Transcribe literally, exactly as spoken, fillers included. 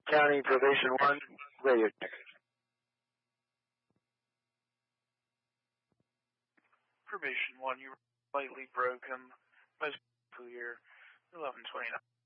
County Probation one, radio check. Probation one, you were slightly broken. Most clear. eleven twenty-nine.